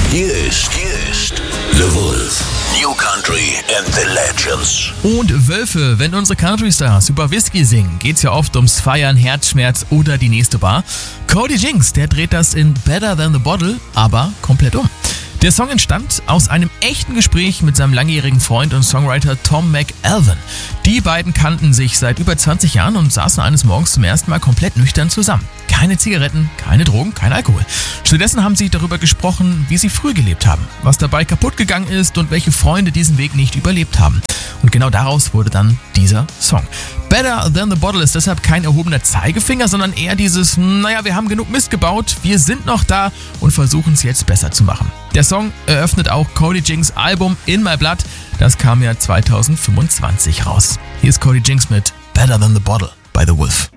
Hier ist The Wolf. New Country and the Legends. Und Wölfe, wenn unsere Country-Stars über Whisky singen, geht's ja oft ums Feiern, Herzschmerz oder die nächste Bar. Cody Jinks, der dreht das in Better Than the Bottle, aber komplett um. Der Song entstand aus einem echten Gespräch mit seinem langjährigen Freund und Songwriter Tom McAlvin. Die beiden kannten sich seit über 20 Jahren und saßen eines Morgens zum ersten Mal komplett nüchtern zusammen. Keine Zigaretten, keine Drogen, kein Alkohol. Stattdessen haben sie darüber gesprochen, wie sie früh gelebt haben, was dabei kaputt gegangen ist und welche Freunde diesen Weg nicht überlebt haben. Und genau daraus wurde dann dieser Song. Better Than the Bottle ist deshalb kein erhobener Zeigefinger, sondern eher dieses, wir haben genug Mist gebaut, wir sind noch da und versuchen es jetzt besser zu machen. Der Song eröffnet auch Cody Jinks Album In My Blood, das kam ja 2025 raus. Hier ist Cody Jinks mit Better Than the Bottle bei The Wolf.